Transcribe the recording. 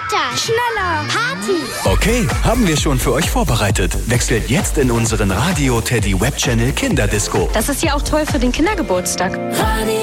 Weiter! Schneller! Party! Okay, haben wir schon für euch vorbereitet. Wechselt jetzt in unseren Radio Teddy Web Channel Kinderdisco. Das ist ja auch toll für den Kindergeburtstag.